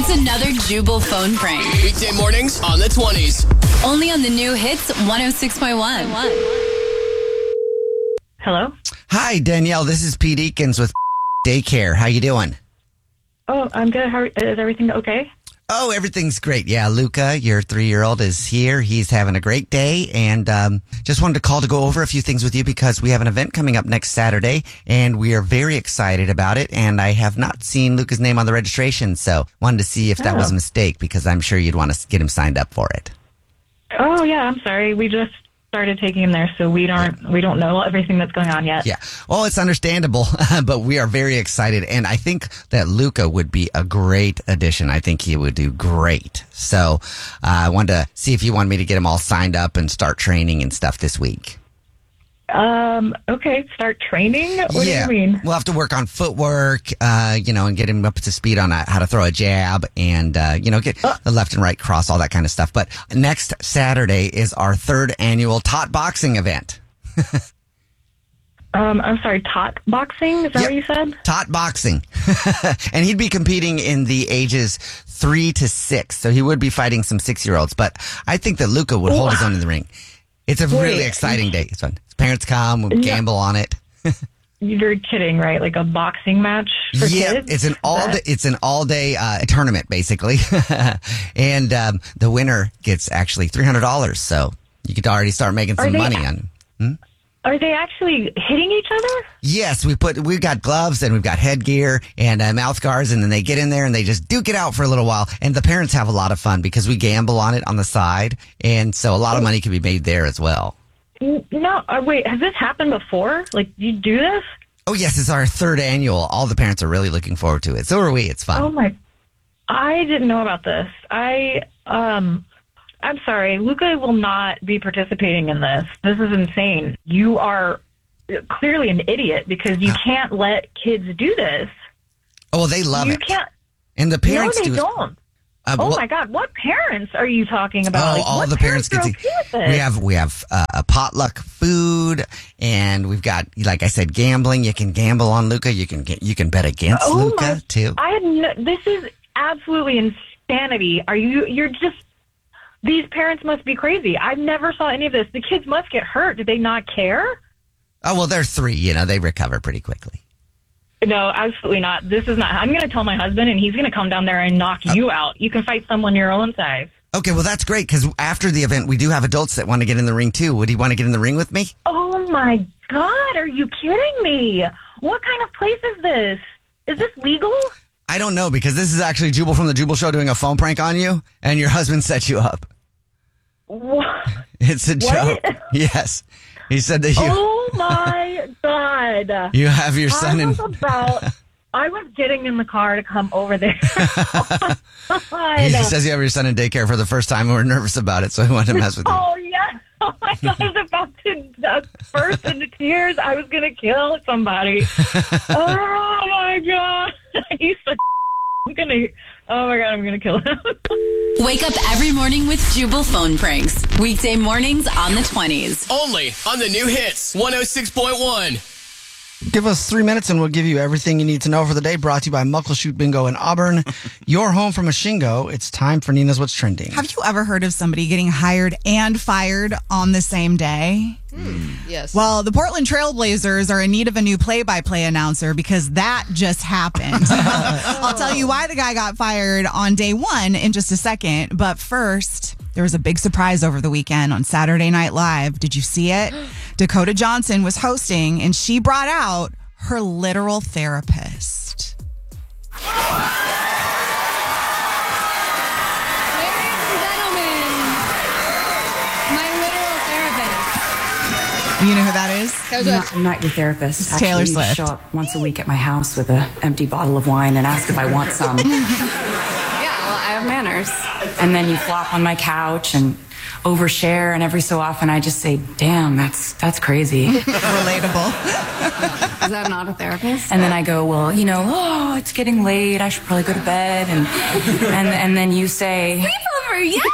It's another Jubal phone prank. Weekday mornings on the 20s. Only on the new hits 106.1. Hello? Hi, Danielle. This is Pete Eakins with Daycare. How you doing? Oh, I'm good. Is everything okay? Oh, everything's great. Yeah, Luca, your 3-year-old, is here. He's having a great day, and just wanted to call to go over a few things with you because we have an event coming up next Saturday, and we are very excited about it, and I have not seen Luca's name on the registration, so wanted to see if that was a mistake because I'm sure you'd want to get him signed up for it. Oh, yeah, I'm sorry. We just started taking him there, so we don't know everything that's going on yet. Yeah. Well, it's understandable, but we are very excited. And I think that Luca would be a great addition. I think he would do great. So I wanted to see if you wanted me to get him all signed up and start training and stuff this week. Okay, start training? What do you mean? We'll have to work on footwork, and get him up to speed on how to throw a jab and, get the left and right cross, all that kind of stuff. But next Saturday is our 3rd annual Tot Boxing event. I'm sorry, tot boxing? Is that what you said? Tot Boxing. And he'd be competing in the ages 3 to 6. So he would be fighting some 6-year-olds. But I think that Luca would hold his own in the ring. It's a really exciting day. It's fun. His parents come, we gamble on it. You're kidding, right? Like a boxing match for kids? It's an all-day tournament, basically. And the winner gets actually $300. So you could already start making some money on. Are they actually hitting each other? Yes, we've got gloves and we've got headgear and mouth guards, and then they get in there and they just duke it out for a little while. And the parents have a lot of fun because we gamble on it on the side, and so a lot of money can be made there as well. No, wait, has this happened before? Like, you do this? Oh yes, it's our 3rd annual. All the parents are really looking forward to it. So are we. It's fun. Oh my! I didn't know about this. I'm sorry, Luca will not be participating in this. This is insane. You are clearly an idiot because you can't let kids do this. Oh, well, they love it. You can't. And the parents do. No, they don't. My God, what parents are you talking about? Oh, all the parents get to. We have a potluck food, and we've got, like I said, gambling. You can gamble on Luca. You can bet against Luca too. This is absolutely insanity. You're just. These parents must be crazy. I've never saw any of this. The kids must get hurt. Do they not care? Oh, well, they're 3. They recover pretty quickly. No, absolutely not. This is not. I'm going to tell my husband, and he's going to come down there and knock you out. You can fight someone your own size. Okay, well, that's great, because after the event, we do have adults that want to get in the ring, too. Would he want to get in the ring with me? Oh, my God. Are you kidding me? What kind of place is this? Is this legal? I don't know, because this is actually Jubal from the Jubal Show doing a phone prank on you, and your husband set you up. What? It's a joke. Yes. He said that you... Oh, my God. You have your son in... I was getting in the car to come over there. He says you have your son in daycare for the first time, and we're nervous about it, so we wanted to mess with you. Oh, yeah. Oh, my God. I was about to burst into tears. I was going to kill somebody. Oh, my God. He's so I'm going to kill him. Wake up every morning with Jubal phone pranks. Weekday mornings on the 20s. Only on the new hits 106.1. Give us 3 minutes and we'll give you everything you need to know for the day. Brought to you by Muckleshoot Bingo in Auburn. Your home from a Shingo. It's time for Nina's What's Trending. Have you ever heard of somebody getting hired and fired on the same day? Yes. Well, the Portland Trailblazers are in need of a new play-by-play announcer because that just happened. I'll tell you why the guy got fired on day 1 in just a second. But first, there was a big surprise over the weekend on Saturday Night Live. Did you see it? Dakota Johnson was hosting, and she brought out her literal therapist. Ladies and gentlemen, my literal therapist. You know who that is? I'm not your therapist. It's Taylor Actually, Swift. You show up once a week at my house with an empty bottle of wine and ask if I want some. Yeah, well, I have manners. And then you flop on my couch and overshare, and every so often I just say, damn, that's crazy. Relatable. Is that not a therapist? And then I go, well, it's getting late. I should probably go to bed. And then you say, Sleep over, yeah.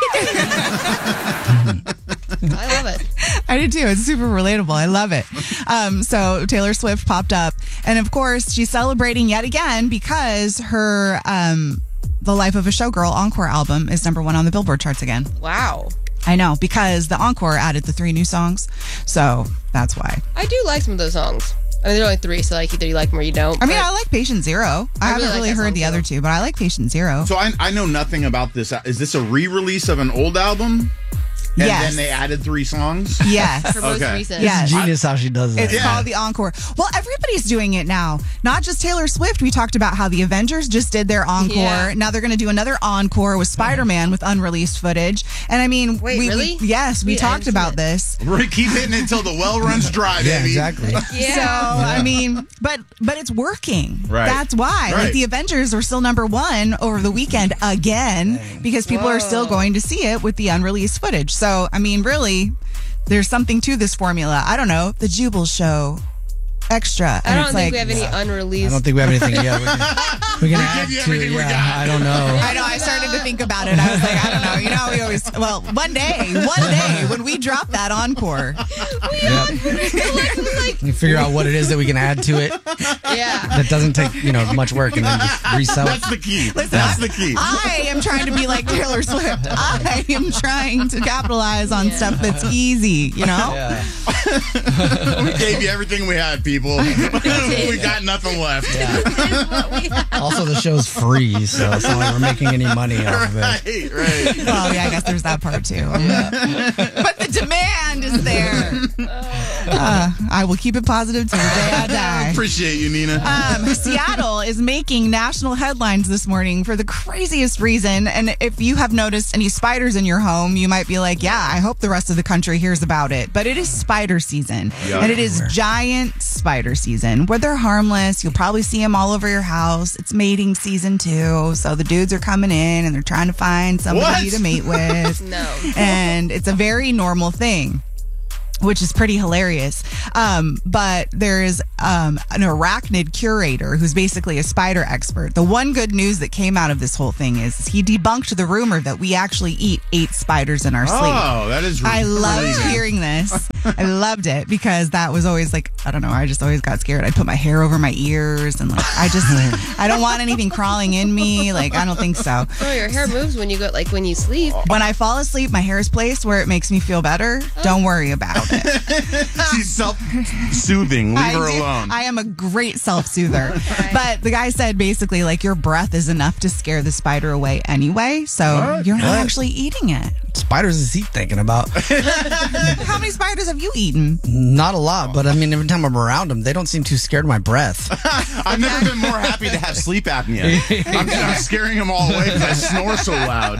I love it. I do too. It's super relatable. I love it. So Taylor Swift popped up, and of course she's celebrating yet again because her the Life of a Showgirl Encore album is number 1 on the Billboard charts again. Wow. I know, because the Encore added the 3 new songs. So that's why. I do like some of those songs. I mean, there are only 3, so like either you like them or you don't. I mean, I like Patient Zero. I haven't really heard the other 2, but I like Patient Zero. So I know nothing about this. Is this a re-release of an old album? And Yes. then they added 3 songs? Yes. For most reasons. Yes. Genius how she does that. It's called the Encore. Well, everybody's doing it now. Not just Taylor Swift. We talked about how the Avengers just did their Encore. Yeah. Now they're going to do another Encore with Spider-Man with unreleased footage. And I mean, Wait, really? Yes, we Wait, I talked haven't about seen this. We're keep hitting it until the well runs dry, baby. Yeah, exactly. Yeah. So, I mean, but it's working. Right. That's why. Right. Like the Avengers were still number 1 over the weekend again because people are still going to see it with the unreleased footage. So, I mean, really, there's something to this formula. I don't know. The Jubal Show Extra. I don't think we have any unreleased. I don't think we have anything yet. We can add give you to everything we got. I don't know. I know. I started to think about it. I was like, I don't know. You know, we always, well, one day when we drop that Encore. You figure out what it is that we can add to it Yeah. that doesn't take, much work and then just resell it. That's the key. Listen, That's the key. I am trying to be like Taylor Swift. I am trying to capitalize on stuff that's easy, you know? We gave you everything we had, people. We got nothing left. Also, the show's free, so it's not like we're making any money off of it. Right. Well, yeah, I guess there's that part too. But the demand is there. I will keep it positive till the day I die. Appreciate you, Nina. Seattle is making national headlines this morning for the craziest reason. And if you have noticed any spiders in your home, you might be like, yeah, I hope the rest of the country hears about it. But it is spider season. Yeah. And it is giant spider season where they're harmless. You'll probably see them all over your house. It's mating season too. So the dudes are coming in and they're trying to find somebody to mate with. No. And it's a very normal thing, which is pretty hilarious. But there is an arachnid curator who's basically a spider expert. The one good news that came out of this whole thing is he debunked the rumor that we actually eat 8 spiders in our sleep. Oh, that is I loved crazy. hearing this. I loved it because that was always like, I don't know, I just always got scared. I'd put my hair over my ears and like, I don't want anything crawling in me. Like, I don't think so. Oh, your hair moves when you go, like when you sleep. When I fall asleep, my hair is placed where it makes me feel better. Don't worry about it. She's self-soothing. Leave her alone. I am a great self-soother. But the guy said basically like your breath is enough to scare the spider away anyway. So you're not actually eating it. Spiders is he thinking about? How many spiders have you eaten? Not a lot, but I mean, every time I'm around them, they don't seem too scared of my breath. I've never been more happy to have sleep apnea. I'm scaring them all away because I snore so loud.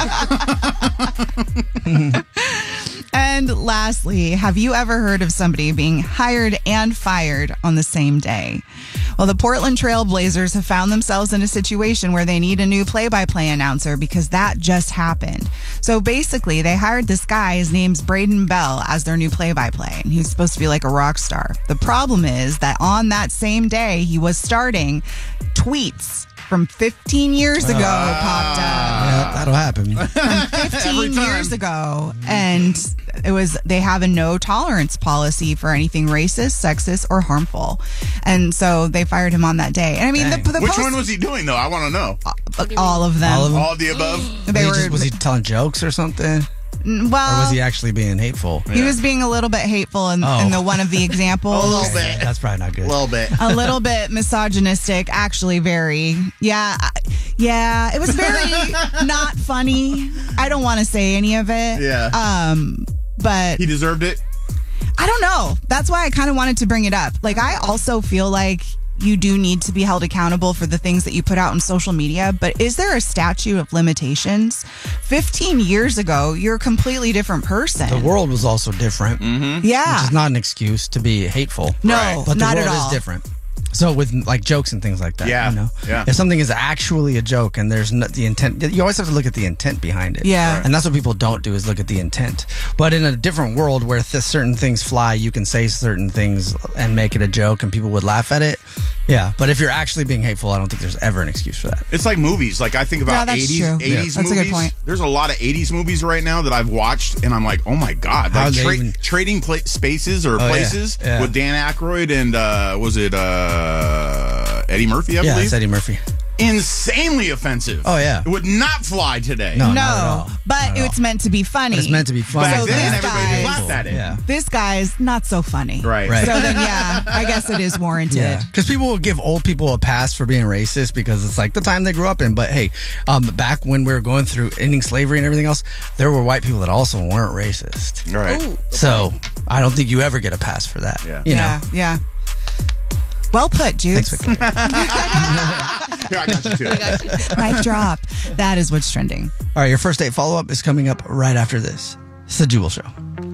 And lastly, have you ever heard of somebody being hired and fired on the same day? Well, the Portland Trail Blazers have found themselves in a situation where they need a new play-by-play announcer because that just happened. So basically, they hired this guy, his name's Braden Bell, as their new play-by-play, and he's supposed to be like a rock star. The problem is that on that same day, he was starting, tweets from 15 years ago popped up. Yeah, that'll happen. 15 years ago, and they have a no tolerance policy for anything racist, sexist, or harmful, and so they fired him on that day. And I mean, the Which post, one was he doing though? I want to know. all of them. All of them? All of the above. Was he telling jokes or something? Well, Or was he actually being hateful? he was being a little bit hateful in the one of the examples. A little bit. That's probably not good. A little bit. A little bit misogynistic, actually very. Yeah, it was very not funny. I don't want to say any of it. Yeah. But He deserved it. I don't know. That's why I kind of wanted to bring it up. Like, I also feel like you do need to be held accountable for the things that you put out on social media, but is there a statute of limitations? 15 years ago, you're a completely different person. The world was also different. Mm-hmm. Yeah. Which is not an excuse to be hateful. No, Right. But the not world at all. is different. So with like jokes and things like that, Yeah, you know, yeah. if something is actually a joke and there's the intent, you always have to look at the intent behind it. Yeah. Right. And that's what people don't do is look at the intent. But in a different world where certain things fly, you can say certain things and make it a joke and people would laugh at it. Yeah. But if you're actually being hateful, I don't think there's ever an excuse for that. It's like movies. Like I think Yeah, about that's 80s, true. 80s Yeah. movies. That's a good point. There's a lot of 80s movies right now that I've watched, and I'm like, oh my god, How like they even- trading spaces or Oh, yeah. places Yeah. with Dan Aykroyd and was it Eddie Murphy? I Yeah, believe. it's Eddie Murphy. insanely offensive. Oh, yeah. It would not fly today. No, No, not at all. but Not at it's meant to be funny. But it's meant to be funny. Back So then, this everybody guy's- just laughed at it. Yeah. This guy's not so funny. Right. So then, yeah, I guess it is warranted. Yeah, because people will give old people a pass for being racist because it's like the time they grew up in. But hey, back when we were going through ending slavery and everything else, there were white people that also weren't racist. Right. So I don't think you ever get a pass for that. Yeah. You Yeah, know. yeah. Well put, Jude. Thanks, Victoria. Here, I got you too. Mic drop. That is what's trending. All right, your first date follow up is coming up right after this. It's the Jubal Show.